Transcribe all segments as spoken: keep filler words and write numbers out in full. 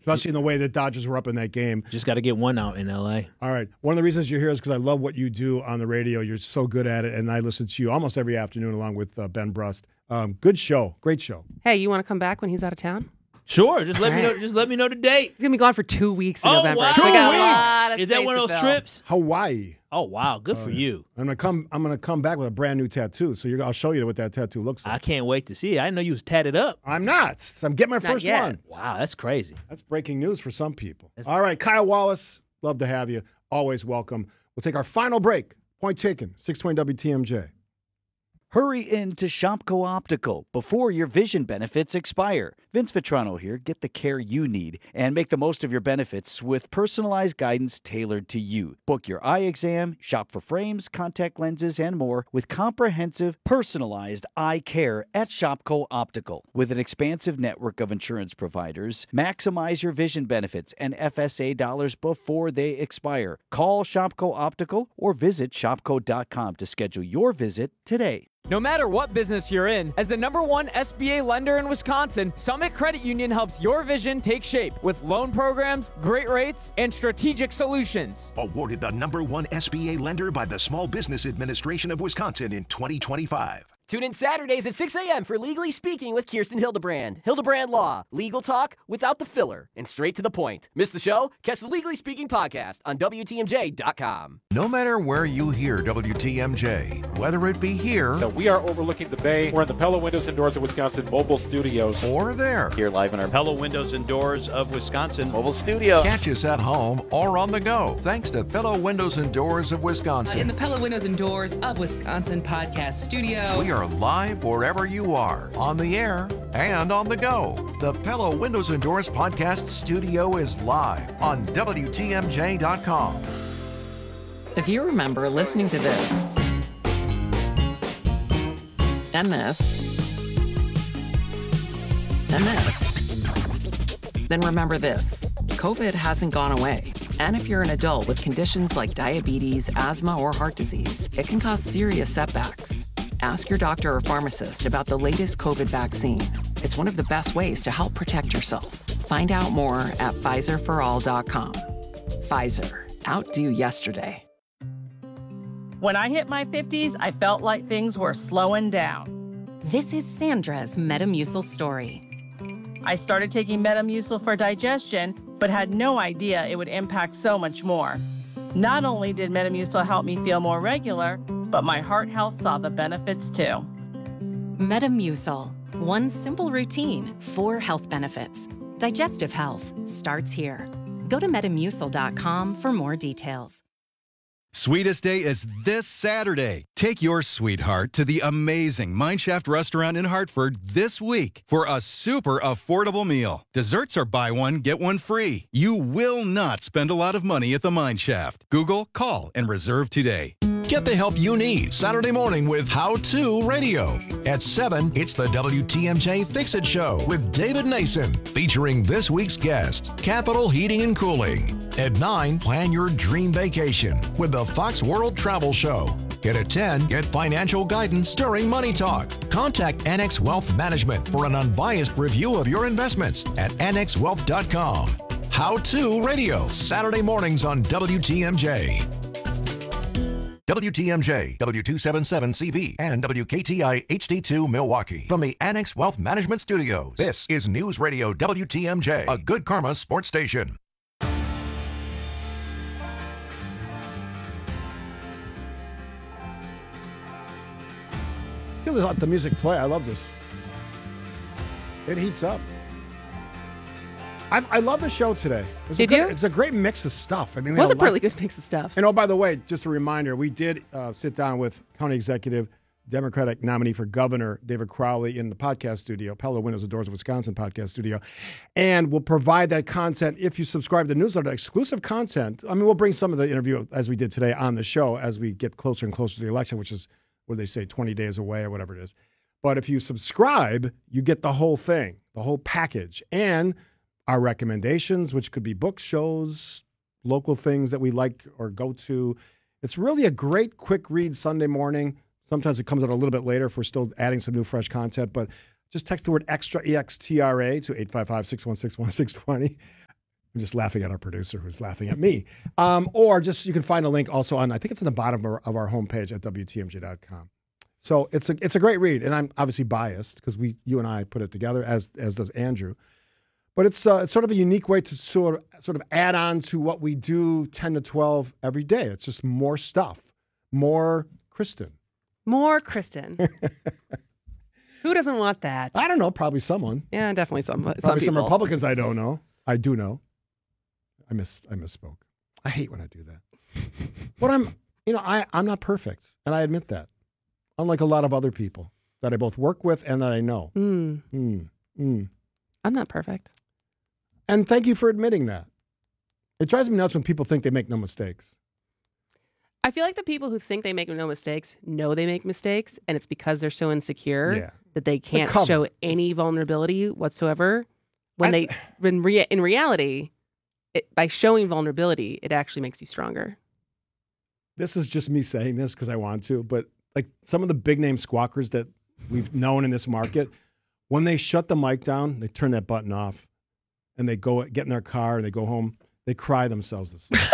especially in the way that Dodgers were up in that game. Just got to get one out in L A. All right. One of the reasons you're here is because I love what you do on the radio. You're so good at it, and I listen to you almost every afternoon along with uh, Ben Brust. Um, good show. Great show. Hey, you want to come back when he's out of town? Sure. Just let me know. Just let me know the date. He's gonna be gone for two weeks in Oh, November. wow. So we got a Two lot of Is that space one to of those fill. trips? Hawaii. Oh wow, good for you. I'm gonna come. I'm gonna come back with a brand new tattoo. So you're, I'll show you what that tattoo looks like. I can't wait to see it. I didn't know you was tatted up. I'm not. I'm getting my Not first yet. one. Wow, that's crazy. That's breaking news for some people. All right, Kyle Wallace, love to have you. Always welcome. We'll take our final break. Point taken. six twenty W T M J. Hurry in to Shopko Optical before your vision benefits expire. Vince Vitrano here. Get the care you need and make the most of your benefits with personalized guidance tailored to you. Book your eye exam, shop for frames, contact lenses, and more with comprehensive, personalized eye care at Shopko Optical. With an expansive network of insurance providers, maximize your vision benefits and F S A dollars before they expire. Call Shopko Optical or visit shopko dot com to schedule your visit today. No matter what business you're in, as the number one S B A lender in Wisconsin, Summit Credit Union helps your vision take shape with loan programs, great rates, and strategic solutions. Awarded the number one S B A lender by the Small Business Administration of Wisconsin in twenty twenty-five. Tune in Saturdays at six a.m. for Legally Speaking with Kirsten Hildebrand. Hildebrand Law. Legal talk without the filler and straight to the point. Miss the show? Catch the Legally Speaking podcast on W T M J dot com. No matter where you hear W T M J, whether it be here So we are overlooking the bay. We're in the Pella Windows and Doors of Wisconsin mobile studios. or there, Here live in our Pella Windows and Doors of Wisconsin mobile studio. catch us at home or on the go. Thanks to Fellow Windows and Doors of Wisconsin. In the Pella Windows and Doors of Wisconsin podcast studio. We are live wherever you are, on the air and on the go. The Pella Windows and Doors podcast studio is live on W T M J dot com. If you remember listening to this and this and this, then remember this. COVID hasn't gone away. And if you're an adult with conditions like diabetes, asthma, or heart disease, it can cause serious setbacks. Ask your doctor or pharmacist about the latest COVID vaccine. It's one of the best ways to help protect yourself. Find out more at Pfizer for all dot com. Pfizer, outdo yesterday. When I hit my fifties, I felt like things were slowing down. This is Sandra's Metamucil story. I started taking Metamucil for digestion, but had no idea it would impact so much more. Not only did Metamucil help me feel more regular, but my heart health saw the benefits too. Metamucil. One simple routine, four health benefits. Digestive health starts here. Go to metamucil dot com for more details. Sweetest Day is this Saturday. Take your sweetheart to the amazing Mineshaft restaurant in Hartford this week for a super affordable meal. Desserts are buy one, get one free. You will not spend a lot of money at the Mineshaft. Google, call, and reserve today. Get the help you need Saturday morning with How To Radio. At seven, it's the W T M J Fix-It Show with David Nason, featuring this week's guest, Capital Heating and Cooling. At nine, plan your dream vacation with the Fox World Travel Show. And at ten, get financial guidance during Money Talk. Contact Annex Wealth Management for an unbiased review of your investments at annex wealth dot com. How To Radio, Saturday mornings on W T M J. W T M J, W two seventy-seven C V, and W K T I H D two Milwaukee. From the Annex Wealth Management Studios, this is News Radio W T M J, a Good Karma sports station. Let the music play. I love this. It heats up. I, I love the show today. It was Did a good, you? It's a great mix of stuff. I mean, It we was had a lot- really good mix of stuff. And oh, by the way, just a reminder, we did uh, sit down with County Executive, Democratic nominee for governor, David Crowley, in the podcast studio, Pella Windows and Doors of Wisconsin podcast studio. And we'll provide that content if you subscribe to the newsletter, exclusive content. I mean, we'll bring some of the interview, as we did today, on the show as we get closer and closer to the election, which is, what do they say, twenty days away or whatever it is. But if you subscribe, you get the whole thing, the whole package. And our recommendations, which could be books, shows, local things that we like or go to. It's really a great quick read Sunday morning. Sometimes it comes out a little bit later if we're still adding some new fresh content. But just text the word extra, E X T R A, to eight five five, six one six, one six two zero. I'm just laughing at our producer who's laughing at me. Um, or just you can find a link also on, I think it's in the bottom of our, of our homepage at W T M J dot com. So it's a it's a great read, and I'm obviously biased because we you and I put it together, as as does Andrew. But it's uh, it's sort of a unique way to sort of sort of add on to what we do ten to twelve every day. It's just more stuff, more Kristen. More Kristen. Who doesn't want that? I don't know. Probably someone. Yeah, definitely some. Probably some, some people. Republicans I don't know. I do know. I miss I misspoke. I hate when I do that. But I'm you know I I'm not perfect, and I admit that. Unlike a lot of other people that I both work with and that I know. Mm. Mm. Mm. I'm not perfect. And thank you for admitting that. It drives me nuts when people think they make no mistakes. I feel like the people who think they make no mistakes know they make mistakes, and it's because they're so insecure Yeah. that they a can't cover. show any vulnerability whatsoever. When I they, th- when rea- in reality, it, by showing vulnerability, it actually makes you stronger. This is just me saying this because I want to, but like some of the big name squawkers that we've known in this market, when they shut the mic down, they turn that button off and they go get in their car and they go home, they cry themselves to sleep.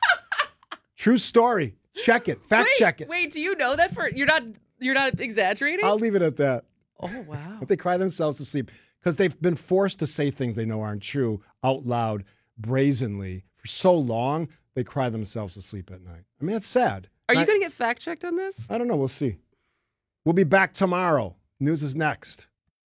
True story. Check it. Fact wait, check it. Wait, do you know that for you're not you're not exaggerating? I'll leave it at that. Oh wow. They cry themselves to sleep because they've been forced to say things they know aren't true out loud, brazenly for so long. They cry themselves to sleep at night. I mean, it's sad. Are you I- going to get fact checked on this? I don't know. We'll see. We'll be back tomorrow. News is next.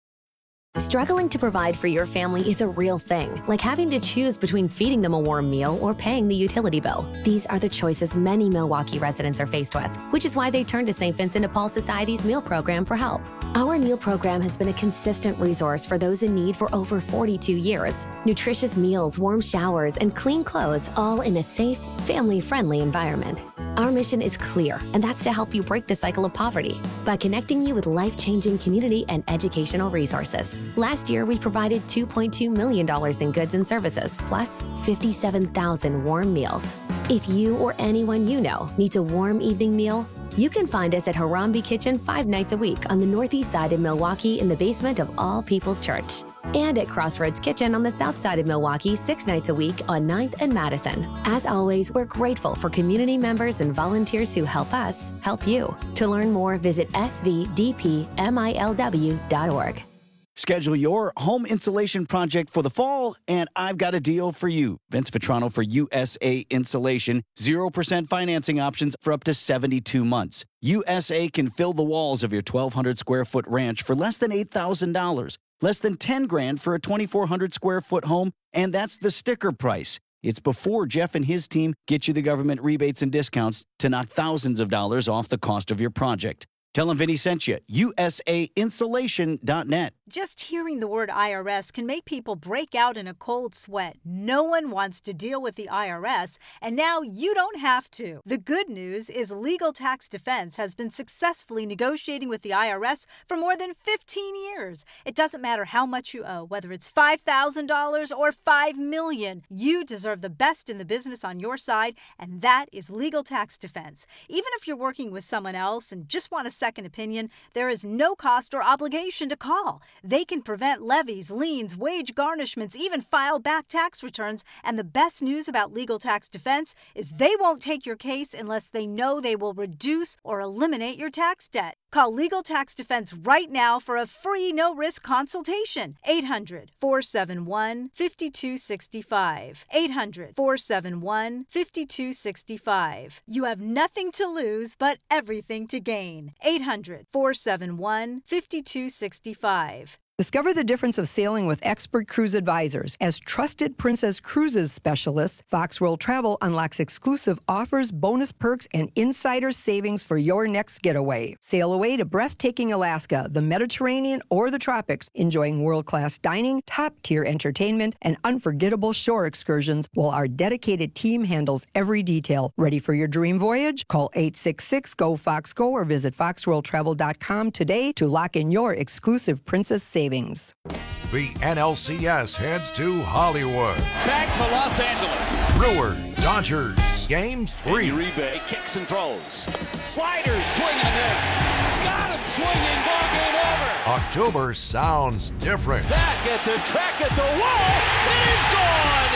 Struggling to provide for your family is a real thing, like having to choose between feeding them a warm meal or paying the utility bill. These are the choices many Milwaukee residents are faced with, which is why they turn to Saint Vincent de Paul Society's meal program for help. Our meal program has been a consistent resource for those in need for over forty-two years. Nutritious meals, warm showers, and clean clothes, all in a safe, family-friendly environment. Our mission is clear, and that's to help you break the cycle of poverty by connecting you with life-changing community and educational resources. Last year, we provided two point two million dollars in goods and services, plus fifty-seven thousand warm meals. If you or anyone you know needs a warm evening meal, you can find us at Harambe Kitchen five nights a week on the northeast side of Milwaukee in the basement of All People's Church. And at Crossroads Kitchen on the south side of Milwaukee six nights a week on ninth and Madison. As always, we're grateful for community members and volunteers who help us help you. To learn more, visit S V D P M I L W dot org. Schedule your home insulation project for the fall, and I've got a deal for you. Vince Vitrano for U S A Insulation. zero percent financing options for up to seventy-two months. U S A can fill the walls of your twelve hundred square foot ranch for less than eight thousand dollars. Less than ten grand for a twenty-four hundred square foot home, and that's the sticker price. It's before Jeff and his team get you the government rebates and discounts to knock thousands of dollars off the cost of your project. Tell them Vinny sent you. U S A insulation dot net. Just hearing the word I R S can make people break out in a cold sweat. No one wants to deal with the I R S, and now you don't have to. The good news is Legal Tax Defense has been successfully negotiating with the I R S for more than fifteen years. It doesn't matter how much you owe, whether it's five thousand dollars or five million dollars. You deserve the best in the business on your side, and that is Legal Tax Defense. Even if you're working with someone else and just want a second opinion, there is no cost or obligation to call. They can prevent levies, liens, wage garnishments, even file back tax returns. And the best news about Legal Tax Defense is they won't take your case unless they know they will reduce or eliminate your tax debt. Call Legal Tax Defense right now for a free no-risk consultation. eight hundred, four seven one, five two six five. eight hundred, four seven one, five two six five. You have nothing to lose but everything to gain. eight hundred, four seven one, five two six five. Discover the difference of sailing with expert cruise advisors. As trusted Princess Cruises specialists, Fox World Travel unlocks exclusive offers, bonus perks, and insider savings for your next getaway. Sail away to breathtaking Alaska, the Mediterranean, or the tropics, enjoying world-class dining, top-tier entertainment, and unforgettable shore excursions while our dedicated team handles every detail. Ready for your dream voyage? Call eight six six, G O, Fox, Go or visit fox world travel dot com today to lock in your exclusive Princess savings. The N L C S heads to Hollywood. Back to Los Angeles. Brewers, Dodgers, game three. Uribe kicks and throws. Sliders swing and miss. Got him swinging. Ball game over. October sounds different. Back at the track at the wall. It is gone.